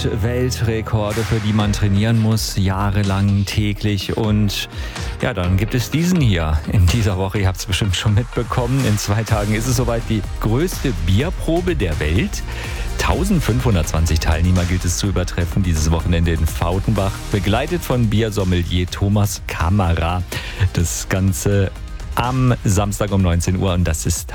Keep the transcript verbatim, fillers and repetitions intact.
gibt Weltrekorde, für die man trainieren muss, jahrelang, täglich. Und ja, dann gibt es diesen hier in dieser Woche. Ihr habt es bestimmt schon mitbekommen. In zwei Tagen ist es soweit, die größte Bierprobe der Welt. eintausendfünfhundertzwanzig Teilnehmer gilt es zu übertreffen. Dieses Wochenende in Fautenbach, begleitet von Biersommelier Thomas Kammerer. Das Ganze am Samstag um neunzehn Uhr und das ist